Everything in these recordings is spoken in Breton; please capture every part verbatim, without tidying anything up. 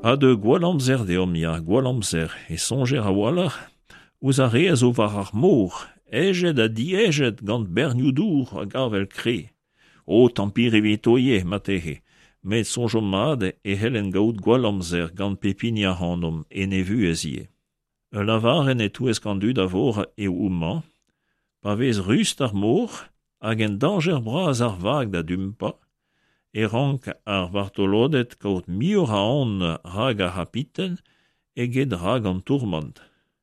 Ha de gwalamzer deom ya gwalamzer e songer a walar, ouz a re a zo war ar mor, ejet a diejet gant bernioù-dour a garvel kre. O, tampir evitoye, matehe, met sonjom mad e helen gaout gwalamzer gant pepinia hanom e ne vuezie. E lavaren e touez kandu da vor e ouman, pa vez rust ar mor, hag en danger braz ar vag da dumpa, e rank ar vartolodet kaout miur a an rag a hapiten e get rag an tourmant.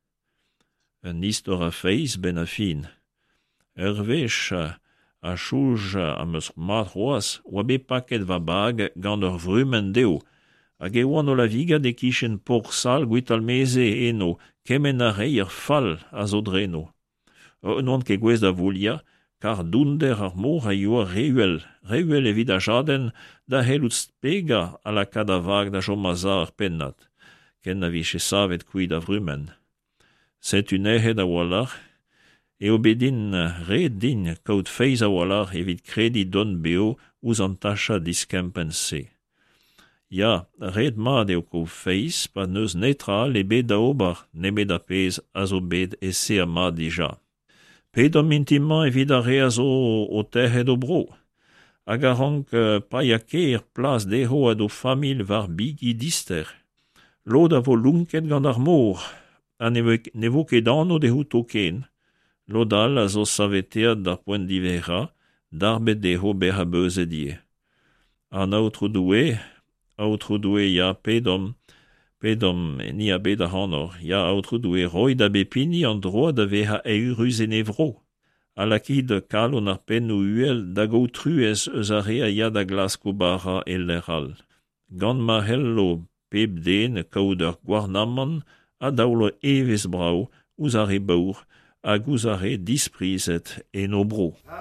Un istor a feiz ben a fin. Ur vech a chouj am eus mat roaz oa be paket va bag gant ur vrumen deo, hag e oan o la vigad e kichen porsal gwit al meze eno, kemen a rei ar fall a zo dreno. Un oan ke gwez da voulia, kar dounder ar mor a yo reuel, reuel evit a jaden da helout spega a la kada vag da jomaza ar pennat, ken a viche savet kuit a vrumen. Set un ehet a walar, e obedin red din kaout feiz a walar evit kredi don beo ouz an tacha diskempen se. Ya, red mad eo ko feiz pa neus netra le bet da obar ne bet a pez a zo bet e se a mad dija. Pedom intimman evit a re a zo o tehet o bro, hag a rank pa ya ker plas deho a do famil var bigi dister. Lod a vo lunket gant ar mor, a ne vo ket anno deho token. Lodal a zo saveteat d'ar poent divera, d'arbet deho ber a beuze die. An aotrou doue, aotrou doue ya pedom, pedom ni a bet a hanor, ya aotrou doue roi da bepini an droa da veha eurus en evro. A lakid kalon ar pen ou uel da go truez eus a re a ya da glas kobara el leral. Gant ma hello pep den kaout ur gwarnamman a daoulo evez brao ouz a re baour hag ouz a re disprizet en o bro.